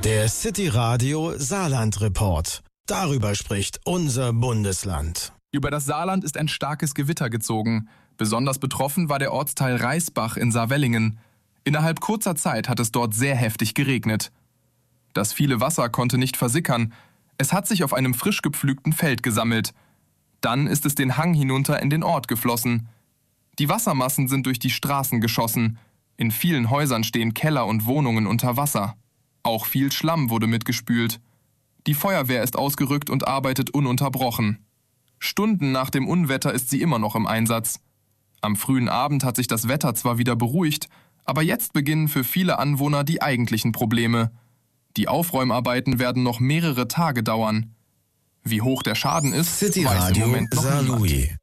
Der City Radio Saarland Report. Darüber spricht unser Bundesland. Über das Saarland ist ein starkes Gewitter gezogen. Besonders betroffen war der Ortsteil Reisbach in Saarwellingen. Innerhalb kurzer Zeit hat es dort sehr heftig geregnet. Das viele Wasser konnte nicht versickern. Es hat sich auf einem frisch gepflügten Feld gesammelt. Dann ist es den Hang hinunter in den Ort geflossen. Die Wassermassen sind durch die Straßen geschossen. In vielen Häusern stehen Keller und Wohnungen unter Wasser. Auch viel Schlamm wurde mitgespült. Die Feuerwehr ist ausgerückt und arbeitet ununterbrochen. Stunden nach dem Unwetter ist sie immer noch im Einsatz. Am frühen Abend hat sich das Wetter zwar wieder beruhigt, aber jetzt beginnen für viele Anwohner die eigentlichen Probleme. Die Aufräumarbeiten werden noch mehrere Tage dauern. Wie hoch der Schaden ist, City weiß im Radio Moment noch niemand. Saarlouis.